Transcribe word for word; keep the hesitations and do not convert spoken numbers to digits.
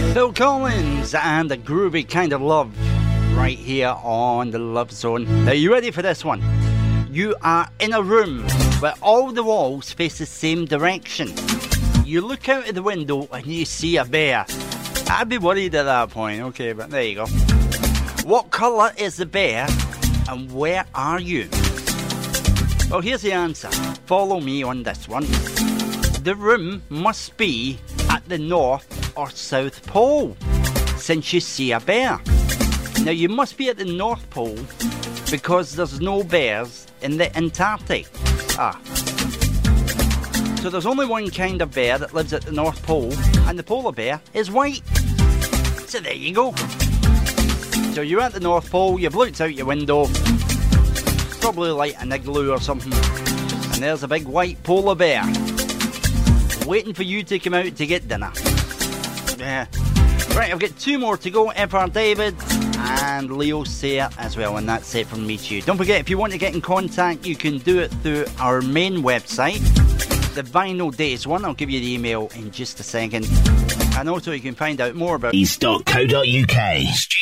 Phil Collins and the groovy kind of love right here on the Love Zone. Are you ready for this one? You are in a room where all the walls face the same direction. You look out of the window and you see a bear. I'd be worried at that point, okay, but there you go. What colour is the bear and where are you? Well, here's the answer. Follow me on this one. The room must be at the North or South Pole, since you see a bear. Now, you must be at the North Pole because there's no bears in the Antarctic. Ah. So there's only one kind of bear that lives at the North Pole, and the polar bear is white. So there you go. So you're at the North Pole, you've looked out your window, probably like an igloo or something, and there's a big white polar bear waiting for you to come out to get dinner. Yeah. Right, I've got two more to go. F R David and Leo Sayer as well, and that's it from me to you. Don't forget, if you want to get in contact, you can do it through our main website, the Vinyl Days one. I'll give you the email in just a second. And also you can find out more about east dot co dot uk.